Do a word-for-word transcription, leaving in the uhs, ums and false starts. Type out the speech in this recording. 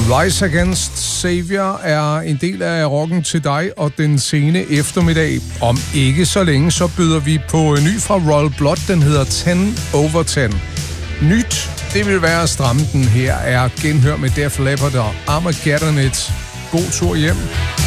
Rise Against Savior er en del af rocken til dig og den sene eftermiddag. Om ikke så længe, så byder vi på ny fra Royal Blood. Den hedder ten over ten. Nyt, det vil være at stramme den. Her er genhør med Def Leppard og Armageddon. Et god tur hjem.